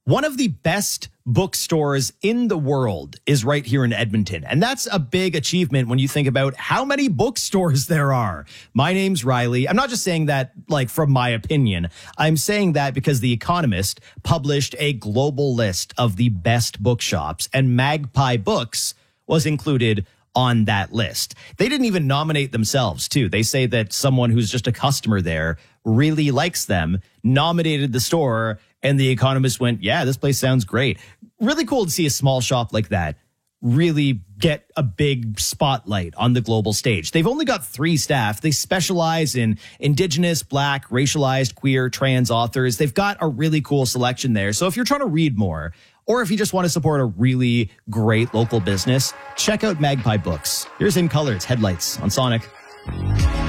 One of the best bookstores in the world is right here in Edmonton. And that's a big achievement when you think about how many bookstores there are. My name's Riley. I'm not just saying that like from my opinion. I'm saying that because The Economist published a global list of the best bookshops, and Magpie Books was included on that list. They didn't even nominate themselves, too. They say that someone who's just a customer there really likes them, nominated the store, and The Economist went, yeah, this place sounds great. Really cool to see a small shop like that really get a big spotlight on the global stage. They've only got 3 staff. They specialize in Indigenous, Black, racialized, queer, trans authors. They've got a really cool selection there. So if you're trying to read more, or if you just want to support a really great local business, check out Magpie Books. Here's In Color, it's Headlights on Sonic.